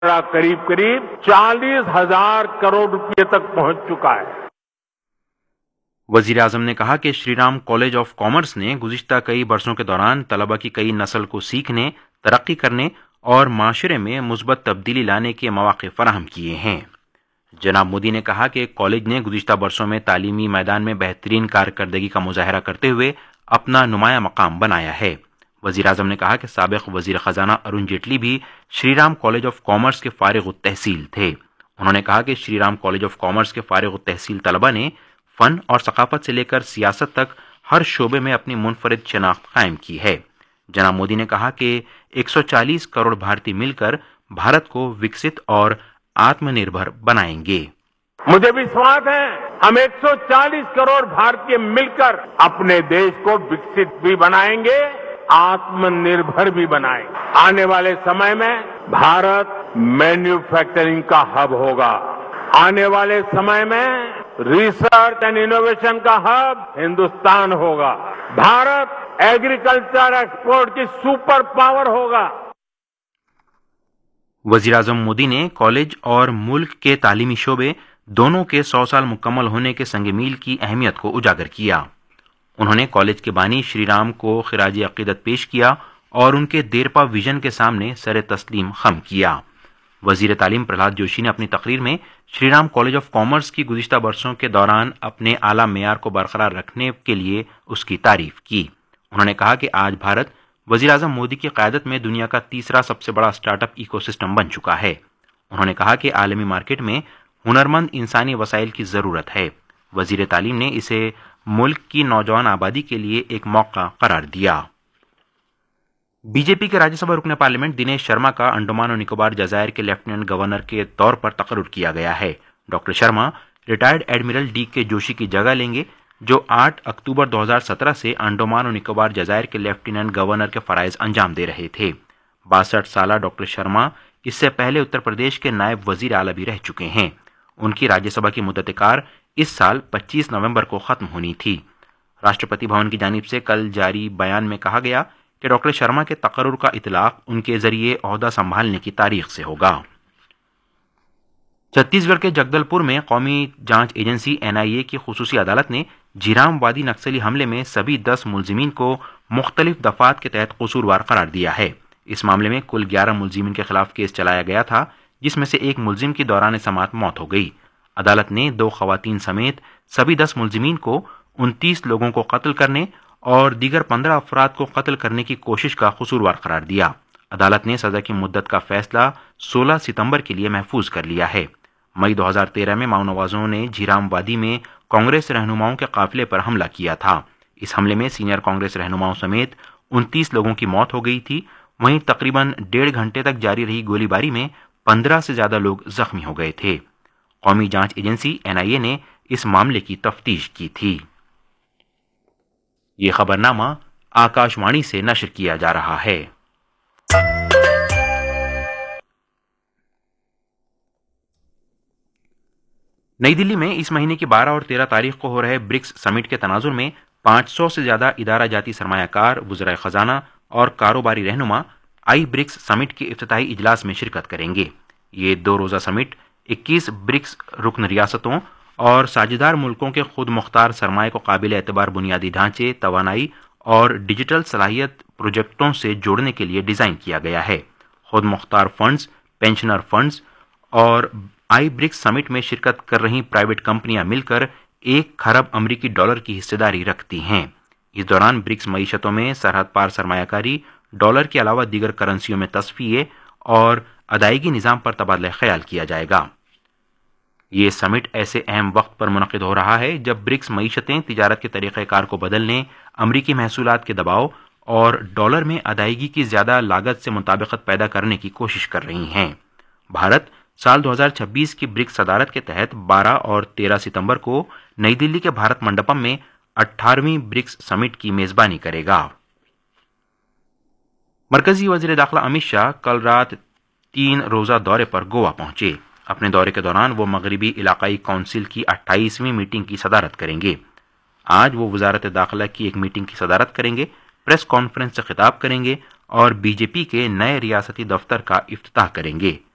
करीब करीब 40,000 करोड़ रुपए तक पहुंच चुका है। वजीर आजम ने कहा कि श्रीराम कॉलेज ऑफ कॉमर्स ने गुज़िश्ता कई बरसों के दौरान तलबा की कई नस्ल को सीखने, तरक्की करने और माशरे में मुस्बत तब्दीली लाने के मौके फराहम किए हैं। जनाब मोदी ने कहा कि कॉलेज ने गुज़िश्ता बरसों में तालीमी मैदान में बेहतरीन कारकर्दगी का मुजाहरा करते हुए अपना नुमाया मकाम बनाया है। वजीर आजम ने कहा कि साबिक वजीर खजाना अरुण जेटली भी श्रीराम कॉलेज ऑफ कॉमर्स के फारिग तहसील थे। उन्होंने कहा कि श्रीराम कॉलेज ऑफ कॉमर्स के फारिग तहसील तलबा ने फन और सकाफत से लेकर सियासत तक हर शोबे में अपनी मुनफरिद शनाख्त कायम की है। जनाब मोदी ने कहा कि 140 करोड़ भारतीय मिलकर भारत को विकसित और आत्मनिर्भर बनाएंगे। मुझे विश्वास है हम 140 करोड़ भारतीय मिलकर अपने देश को विकसित भी बनाएंगे, आत्मनिर्भर भी बनाएंगे। आने वाले समय में भारत मैन्युफैक्चरिंग का हब होगा। आने वाले समय में रिसर्च एंड इनोवेशन का हब हिंदुस्तान होगा। भारत एग्रीकल्चर एक्सपोर्ट की सुपर पावर होगा। वजीर आजम मोदी ने कॉलेज और मुल्क के तालीमी शोबे दोनों के 100 साल मुकम्मल होने के संग मील की अहमियत को उजागर किया। उन्होंने कॉलेज के बानी श्रीराम को खिराज अकीदत पेश किया और उनके देरपा विजन के सामने सर तस्लीम खम किया। वजीर तालीम प्रहलाद जोशी ने अपनी तकरीर में श्रीराम कॉलेज ऑफ कॉमर्स की गुज़िश्ता बरसों के दौरान अपने आला मेयार को बरकरार रखने के लिए उसकी तारीफ की। उन्होंने कहा कि आज भारत वजीर आजम मोदी की क़यादत में दुनिया का तीसरा सबसे बड़ा स्टार्टअप इकोसिस्टम बन चुका है। उन्होंने कहा कि आलमी मार्केट में हुनरमंद इंसानी वसाइल की ज़रूरत है। वजीर तालीम ने इसे मुल्क की नौजवान आबादी के लिए एक मौका करार दिया। बीजेपी के राज्यसभा रुकन पार्लियामेंट दिनेश शर्मा का अंडमान और निकोबार जजायर के लेफ्टिनेंट गवर्नर के तौर पर तकर्रुर किया गया है। Doctor Sharma retired admiral D के जोशी की जगह लेंगे, जो 8 अक्टूबर 2017 से अंडमान और निकोबार जजायर के लेफ्टिनेंट गवर्नर के फराइज अंजाम दे रहे थे। 62 साल डॉक्टर शर्मा इससे पहले उत्तर प्रदेश के नायब वजीर आला भी रह चुके हैं। उनकी राज्यसभा की मुद्दत-ए-कार इस साल 25 नवंबर को खत्म होनी थी। राष्ट्रपति भवन की जानिब से कल जारी बयान में कहा गया कि डॉक्टर शर्मा के तकर्रुर का इतलाक उनके जरिए ओहदा संभालने की तारीख से होगा। छत्तीसगढ़ के जगदलपुर में कौमी जांच एजेंसी NIA की खुसूसी अदालत ने झीराम वादी नक्सली हमले में सभी 10 मुलजिमीन को मुख्तलिफ दफात के तहत कसूरवार करार दिया है। इस मामले में कुल 11 मुलजिमीन के खिलाफ केस चलाया गया था, जिसमें से एक मुलजिम की दौरान समात मौत हो गई। अदालत ने 2 खवातीन समेत सभी 10 मुलजिमीन को 29 लोगों को कत्ल करने और दीगर 15 अफराद को कत्ल करने की कोशिश का कसूरवार करार दिया। अदालत ने सजा की मुद्दत का फैसला 16 सितंबर के लिए महफूज कर लिया है। मई 2013 में माओवादियों ने झीराम वादी में कांग्रेस रहनुमाओं के काफिले पर हमला किया था। इस हमले में सीनियर कांग्रेस रहनुमाओं समेत 29 लोगों की मौत हो गई थी। वहीं तकरीबन 1.5 घंटे तक जारी रही गोलीबारी में 15 से ज्यादा लोग जख्मी हो गए थे। कौमी जांच एजेंसी NIA ने इस मामले की तफ्तीश की थी। ये खबरनामा आकाशवाणी से नशर किया जा रहा है। नई दिल्ली में इस महीने की 12 और 13 तारीख को हो रहे ब्रिक्स समिट के तनाजुर में 500 से ज्यादा इदारा जाती सरमायाकार, वज़राए खजाना और कारोबारी रहनुमा आई ब्रिक्स समिट के इफ्तिताही इजलास में शिरकत करेंगे। ये 2 रोज़ा समिट 21 ब्रिक्स रुकन रियासतों और साझेदार मुल्कों के खुद मुख्तार सरमाए को काबिल एतबार बुनियादी ढांचे, तवानाई और डिजिटल सलाहियत प्रोजेक्टों से जोड़ने के लिए डिज़ाइन किया गया है। खुद मुख्तार फंड्स, पेंशनर फंड्स और आई ब्रिक्स समिट में शिरकत कर रही प्राइवेट कंपनियां मिलकर 1 खरब अमरीकी डॉलर की हिस्सेदारी रखती हैं। इस दौरान ब्रिक्स मईशतों में सरहद पार सरमायाकारी, डॉलर के अलावा दीगर करेंसियों में तस्फिये और अदायगी निज़ाम पर तबादला ख्याल किया जाएगा। ये समिट ऐसे अहम वक्त पर मुनक़िद हो रहा है जब ब्रिक्स मईशतें तिजारत के तरीक़ेकार को बदलने, अमरीकी महसूलात के दबाव और डॉलर में अदायगी की ज़्यादा लागत से मुताबिकत पैदा करने की कोशिश कर रही हैं। भारत साल 2026 की ब्रिक्स सदारत के तहत 12 और 13 सितंबर को नई दिल्ली के भारत मंडपम में 18वीं ब्रिक्स समिट की मेजबानी करेगा। मरकजी वज़ीर दाखिला अमित शाह कल रात 3 रोज़ा दौरे पर गोवा पहुंचे। अपने दौरे के दौरान वो मगरबी इलाकाई काउंसिल की 28वीं मीटिंग की सदारत करेंगे। आज वो वजारत दाखिला की एक मीटिंग की सदारत करेंगे, प्रेस कॉन्फ्रेंस से खिताब करेंगे और बीजेपी के नए रियासती दफ्तर का इफ्तिताह करेंगे।